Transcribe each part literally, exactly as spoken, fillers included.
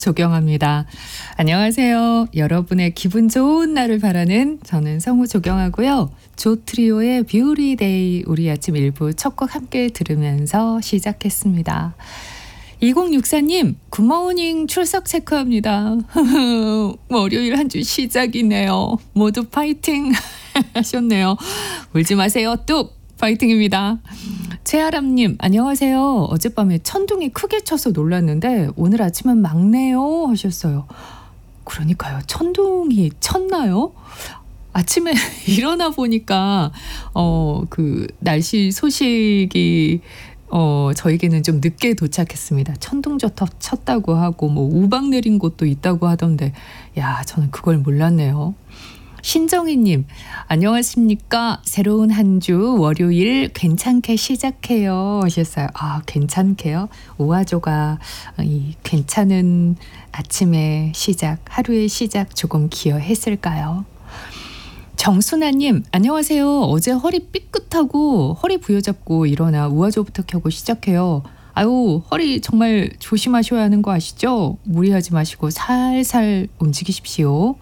조경합니다. 안녕하세요. 여러분의 기분 좋은 날을 바라는 저는 성우 조경하고요. 조트리오의 뷰리데이 우리 아침 일부 첫 곡 함께 들으면서 시작했습니다. 이공육사 님 굿모닝 출석 체크합니다. 월요일 한 주 시작이네요. 모두 파이팅 하셨네요. 울지 마세요. 뚝 파이팅입니다. 최아람님 안녕하세요. 어젯밤에 천둥이 크게 쳐서 놀랐는데 오늘 아침은 막네요 하셨어요. 그러니까요. 천둥이 쳤나요? 아침에 일어나 보니까 어, 그 날씨 소식이 어, 저에게는 좀 늦게 도착했습니다. 천둥 쳤다고 하고 뭐 우박 내린 곳도 있다고 하던데 야 저는 그걸 몰랐네요. 신정희님 안녕하십니까. 새로운 한 주 월요일 괜찮게 시작해요 하셨어요. 아 괜찮게요. 오아조가 이 괜찮은 아침의 시작 하루의 시작 조금 기여했을까요. 정순아님 안녕하세요. 어제 허리 삐끗하고 허리 부여잡고 일어나 우아조부터 켜고 시작해요. 아유 허리 정말 조심하셔야 하는 거 아시죠? 무리하지 마시고 살살 움직이십시오.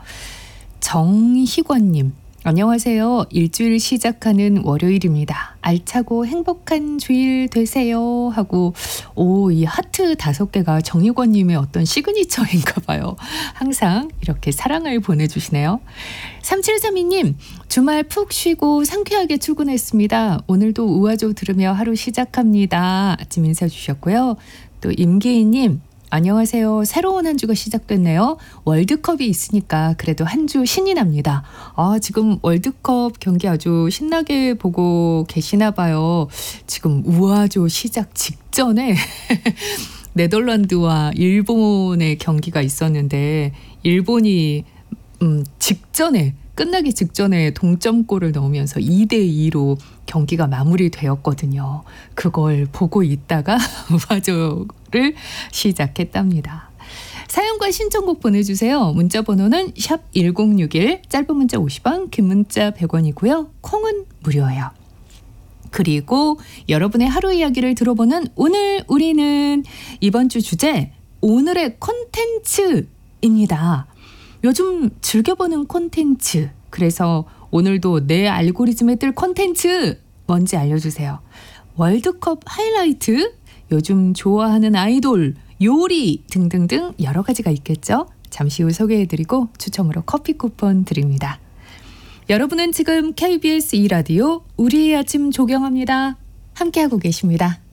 정희권님 안녕하세요. 일주일 시작하는 월요일입니다. 알차고 행복한 주일 되세요 하고 오, 이 하트 다섯 개가 정희권님의 어떤 시그니처인가 봐요. 항상 이렇게 사랑을 보내주시네요. 삼칠삼이 님 주말 푹 쉬고 상쾌하게 출근했습니다. 오늘도 우아조 들으며 하루 시작합니다. 아침 인사 주셨고요. 또 임기희님 안녕하세요. 새로운 한 주가 시작됐네요. 월드컵이 있으니까 그래도 한 주 신이 납니다. 아, 지금 월드컵 경기 아주 신나게 보고 계시나 봐요. 지금 우아조 시작 직전에 네덜란드와 일본의 경기가 있었는데 일본이 음, 직전에 끝나기 직전에 동점골을 넣으면서 이 대 이로 경기가 마무리되었거든요. 그걸 보고 있다가 우아조를 시작했답니다. 사연과 신청곡 보내주세요. 문자 번호는 샵 일공육일 짧은 문자 오십 원 긴 문자 백 원이고요. 콩은 무료예요. 그리고 여러분의 하루 이야기를 들어보는 오늘 우리는 이번 주 주제 오늘의 콘텐츠입니다. 요즘 즐겨보는 콘텐츠 그래서 오늘도 내 알고리즘에 뜰 콘텐츠 뭔지 알려주세요. 월드컵 하이라이트, 요즘 좋아하는 아이돌, 요리 등등등 여러 가지가 있겠죠. 잠시 후 소개해드리고 추첨으로 커피 쿠폰 드립니다. 여러분은 지금 케이비에스 이 라디오 우리의 아침 조경합니다. 함께하고 계십니다.